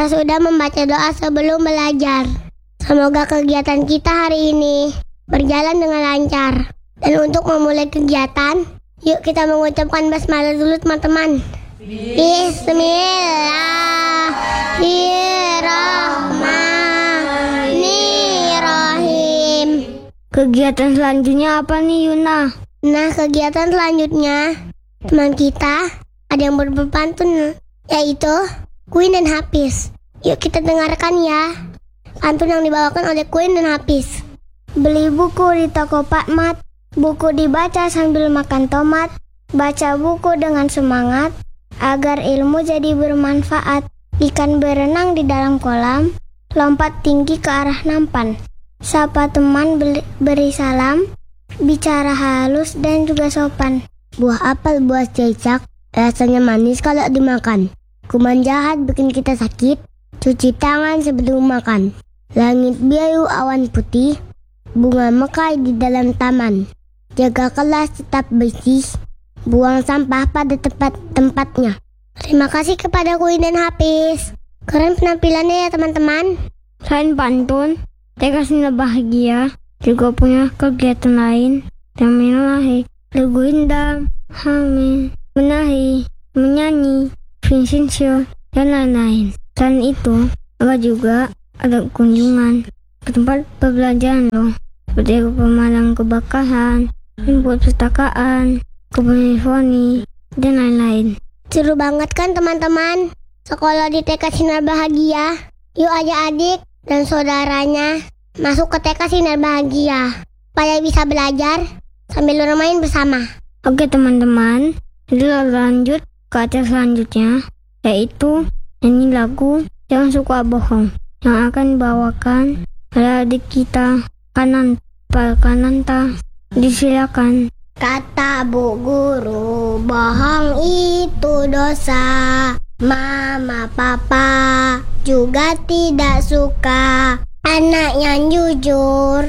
kita sudah membaca doa sebelum belajar. Semoga kegiatan kita hari ini berjalan dengan lancar. Dan untuk memulai kegiatan, yuk kita mengucapkan basmalah dulu teman-teman. Bismillahirrahmanirrahim. Kegiatan selanjutnya apa nih, Yuna? Nah, kegiatan selanjutnya teman kita ada yang berpantun, yaitu Queen dan Hafiz. Yuk kita dengarkan ya pantun yang dibawakan oleh Queen dan Hafiz. Beli buku di toko Pak Mat, buku dibaca sambil makan tomat. Baca buku dengan semangat, agar ilmu jadi bermanfaat. Ikan berenang di dalam kolam, lompat tinggi ke arah nampan. Sapa teman, beri salam, bicara halus dan juga sopan. Buah apel, buah cecak, rasanya manis kalau dimakan. Kuman jahat bikin kita sakit, cuci tangan sebelum makan. Langit biru, awan putih, bunga mekar di dalam taman. Jaga kelas tetap bersih, buang sampah pada tempatnya. Terima kasih kepada Queen dan Hafiz. Keren penampilannya ya teman-teman. Selain pantun, TK Sinar Bahagia juga punya kegiatan lain yang menyalahi lagu indah, hamil, menahi, menyanyi, fashion show, dan lain-lain. Selain itu, juga ada kunjungan ke tempat pembelajaran loh, seperti pemadam kebakaran, buat perpustakaan, kebun seni, dan lain-lain. Seru banget kan teman-teman? Sekolah di TK Sinar Bahagia. Yuk adik-adik dan saudaranya masuk ke TK Sinar Bahagia supaya bisa belajar sambil bermain bersama. Oke teman-teman, kita lanjut ke acara selanjutnya, yaitu nyanyi lagu Jangan Suka Bohong yang akan dibawakan oleh adik kita Kananta. Disilakan. Kata Bu Guru, bohong itu dosa. Mama papa juga tidak suka anak yang jujur.